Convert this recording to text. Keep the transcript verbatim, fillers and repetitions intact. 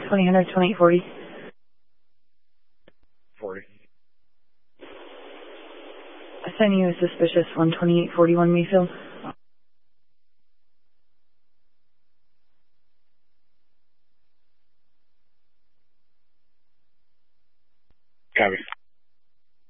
twenty hundred, twenty-eight forty. forty. Assigning you a suspicious one twenty-eight forty-one Mayfield. Copy.